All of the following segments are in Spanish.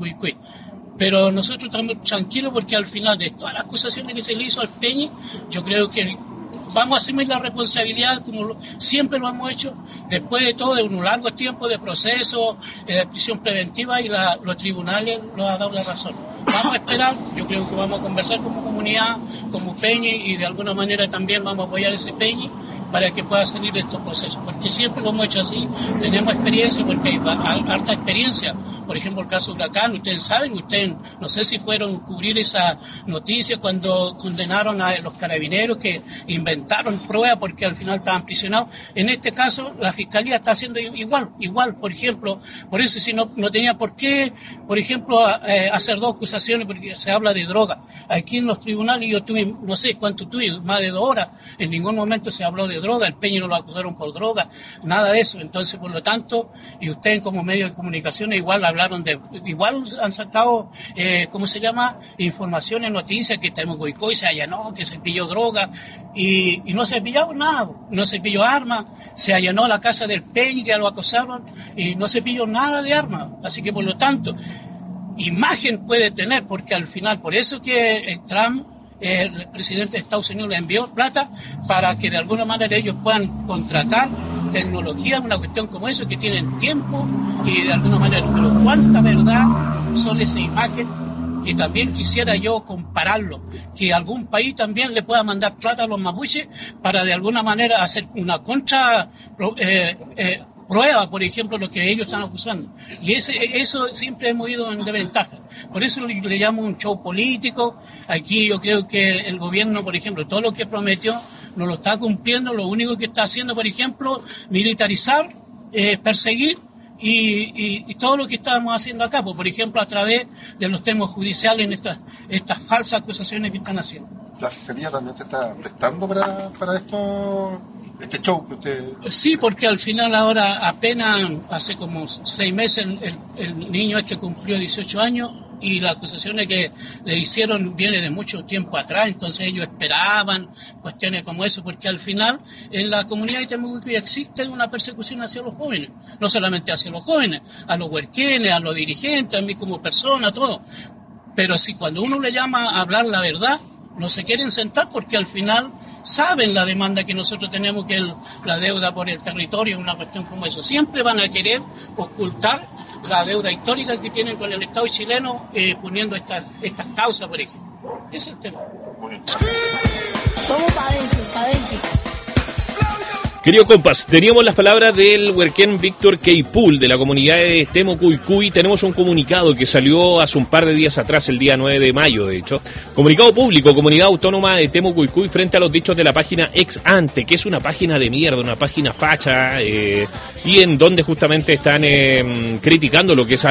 Temucuicui. Pero nosotros estamos tranquilos porque al final de todas las acusaciones que se le hizo al Peñi, yo creo que vamos a asumir la responsabilidad como siempre lo hemos hecho, después de todo, de un largo tiempo de proceso, de prisión preventiva, y los tribunales nos han dado la razón. Vamos a esperar, yo creo que vamos a conversar como comunidad, como Peñi, y de alguna manera también vamos a apoyar ese Peñi para que pueda salir de estos procesos, porque siempre lo hemos hecho así, tenemos experiencia, porque hay harta experiencia. Por ejemplo, el caso Huracán, ustedes saben, no sé si fueron a cubrir esa noticia cuando condenaron a los carabineros que inventaron pruebas porque al final estaban prisionados. En este caso, la Fiscalía está haciendo igual, por ejemplo, por eso si no tenía por qué, por ejemplo, hacer dos acusaciones, porque se habla de droga. Aquí en los tribunales yo tuve, no sé cuánto tuve, más de 2 horas, en ningún momento se habló de droga, el Peñi no lo acusaron por droga, nada de eso. Entonces, por lo tanto, y ustedes como medio de comunicación igual igual han sacado, informaciones, noticias, que Temucuicui se allanó, que se pilló droga, y no se pilló nada, no se pilló armas, se allanó la casa del Peñi, que lo acosaron, y no se pilló nada de armas. Así que, por lo tanto, imagen puede tener, porque al final, por eso que Trump, el presidente de Estados Unidos, le envió plata para que de alguna manera ellos puedan contratar tecnología, una cuestión como eso, que tienen tiempo y de alguna manera, pero cuánta verdad son esa imagen, que también quisiera yo compararlo, que algún país también le pueda mandar plata a los mapuches para de alguna manera hacer una prueba, por ejemplo, lo que ellos están acusando. Y eso siempre hemos ido en desventaja. Por eso le llamo un show político. Aquí yo creo que el gobierno, por ejemplo, todo lo que prometió no lo está cumpliendo. Lo único que está haciendo, por ejemplo, militarizar, perseguir y todo lo que estábamos haciendo acá, pues, por ejemplo, a través de los temas judiciales en estas falsas acusaciones que están haciendo. ¿La Fiscalía también se está prestando para esto? Este show que usted... Sí, porque al final ahora apenas hace como 6 meses el niño cumplió 18 años y las acusaciones que le hicieron viene de mucho tiempo atrás, entonces ellos esperaban cuestiones como eso, porque al final en la comunidad de Temucuicui existe una persecución hacia los jóvenes, no solamente hacia los jóvenes, a los huerquenes, a los dirigentes, a mí como persona, todo. Pero si cuando uno le llama a hablar la verdad, no se quieren sentar porque al final saben la demanda que nosotros tenemos, que la deuda por el territorio, una cuestión como eso. Siempre van a querer ocultar la deuda histórica que tienen con el Estado chileno, poniendo estas causas, por ejemplo. Ese es el tema. Vamos para adentro. Querido compas, teníamos las palabras del huerquén Víctor Queipul de la comunidad de Temucuicui. Tenemos un comunicado que salió hace un par de días atrás, el día 9 de mayo, de hecho. Comunicado público, Comunidad Autónoma de Temucuicui, frente a los dichos de la página Ex Ante, que es una página de mierda, una página facha, y en donde justamente están criticando lo que es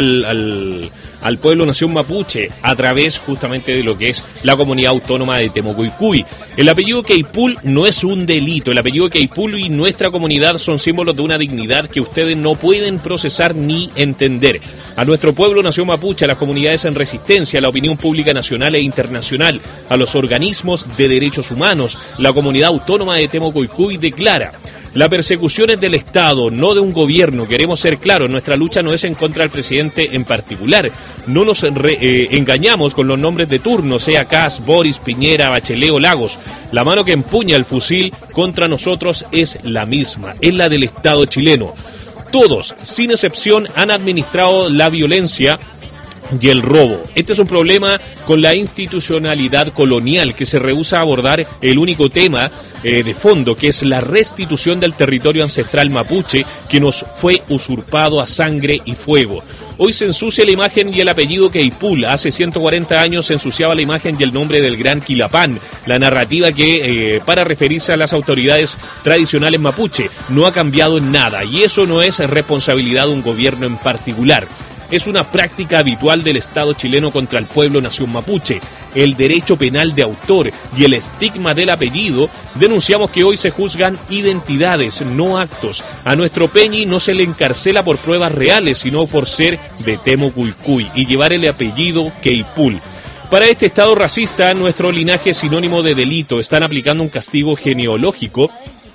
al pueblo nación mapuche a través justamente de lo que es la Comunidad Autónoma de Temucuicui. El apellido Queipul no es un delito, el apellido Queipul y nuestra comunidad son símbolos de una dignidad que ustedes no pueden procesar ni entender. A nuestro pueblo nación mapuche, a las comunidades en resistencia, a la opinión pública nacional e internacional, a los organismos de derechos humanos, la Comunidad Autónoma de Temucuicui declara: la persecución es del Estado, no de un gobierno. Queremos ser claros, nuestra lucha no es en contra del presidente en particular. No nos engañamos con los nombres de turno, sea Kast, Boris, Piñera, Bachelet o Lagos. La mano que empuña el fusil contra nosotros es la misma, es la del Estado chileno. Todos, sin excepción, han administrado la violencia y el robo. Este es un problema con la institucionalidad colonial que se rehúsa a abordar el único tema de fondo, que es la restitución del territorio ancestral mapuche que nos fue usurpado a sangre y fuego. Hoy se ensucia la imagen y el apellido Queipul. Hace 140 años se ensuciaba la imagen y el nombre del gran Quilapán. La narrativa que, para referirse a las autoridades tradicionales mapuche, no ha cambiado en nada, y eso no es responsabilidad de un gobierno en particular. Es una práctica habitual del Estado chileno contra el pueblo nación mapuche. El derecho penal de autor y el estigma del apellido, denunciamos que hoy se juzgan identidades, no actos. A nuestro Peñi no se le encarcela por pruebas reales, sino por ser de Temucuicui y llevar el apellido Queipul. Para este Estado racista, nuestro linaje es sinónimo de delito. Están aplicando un castigo genealógico,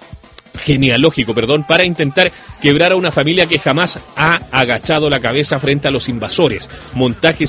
para intentar quebrar a una familia que jamás ha agachado la cabeza frente a los invasores. Montajes